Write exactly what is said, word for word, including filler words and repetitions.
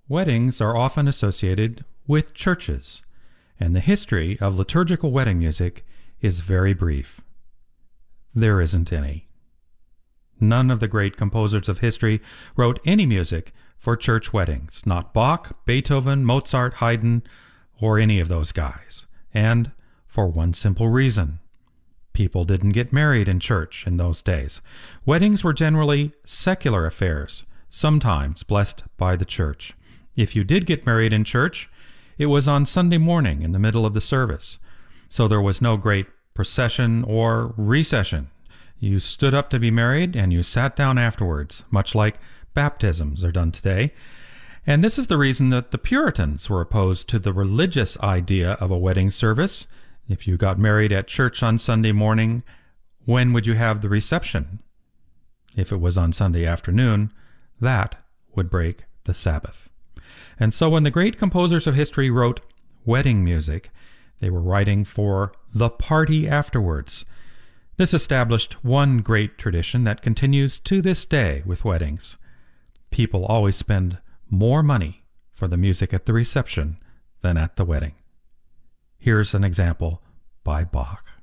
Weddings are often associated with churches, and the history of liturgical wedding music is very brief. There isn't any. None of the great composers of history wrote any music for church weddings, not Bach, Beethoven, Mozart, Haydn, or any of those guys. And for one simple reason. People didn't get married in church in those days. Weddings were generally secular affairs, sometimes blessed by the church. If you did get married in church, it was on Sunday morning in the middle of the service. So there was no great procession or recession. You stood up to be married and you sat down afterwards, much like baptisms are done today. And this is the reason that the Puritans were opposed to the religious idea of a wedding service. If you got married at church on Sunday morning, when would you have the reception? If it was on Sunday afternoon, that would break the Sabbath. And so when the great composers of history wrote wedding music, they were writing for the party afterwards. This established one great tradition that continues to this day with weddings. People always spend more money for the music at the reception than at the wedding. Here's an example by Bach.